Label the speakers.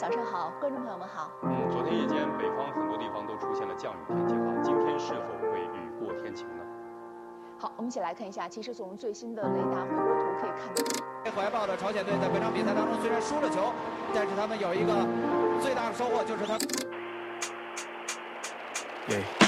Speaker 1: 早上好，观众朋友们好。
Speaker 2: 昨天夜间北方很多地方都出现了降雨天气哈，今天是否会雨过天晴呢？
Speaker 1: 好，我们一起来看一下。其实从最新的雷达回波图可以看到，
Speaker 3: 怀抱的朝鲜队在本场比赛当中虽然输了球，但是他们有一个最大的收获，就是他。